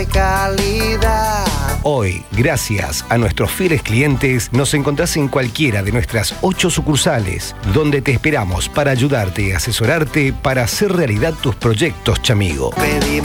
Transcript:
calidad. Hoy, gracias a nuestros fieles clientes, nos encontrás en cualquiera de nuestras 8 sucursales, donde te esperamos para ayudarte y asesorarte para hacer realidad tus proyectos, chamigo. Pedimos